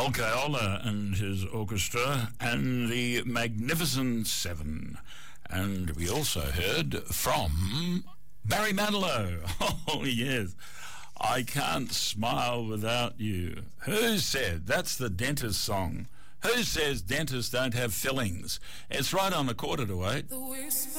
Alcaiola and his orchestra, and the Magnificent Seven. And we also heard from Barry Manilow. Oh, yes. I Can't Smile Without You. Who said? That's the dentist song. Who says dentists don't have fillings? It's right on 7:45.